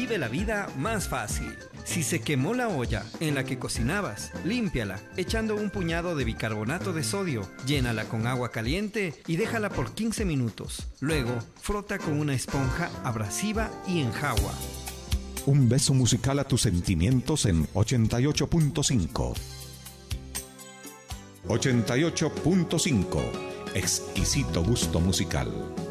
Vive la vida más fácil. Si se quemó la olla en la que cocinabas, límpiala echando un puñado de bicarbonato de sodio. Llénala con agua caliente y déjala por 15 minutos. Luego, frota con una esponja abrasiva y enjagua. Un beso musical a tus sentimientos en 88.5. 88.5. Exquisito gusto musical.